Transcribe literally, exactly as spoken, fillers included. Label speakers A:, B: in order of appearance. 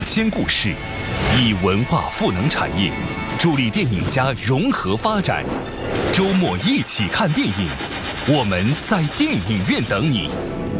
A: 千故事，以文化赋能产业，助力电影家融合发展。周末一起看电影，我们在电影院等你。